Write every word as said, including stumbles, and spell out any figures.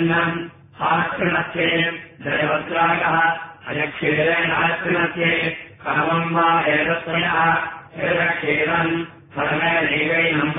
अयक्षीरन्नम् आकृणस्ये जयवत्रागः अयक्षीरेण आकृणस्ये कामम् वा एतत्वयः एतक्षीरम् फलमेनैवैनम्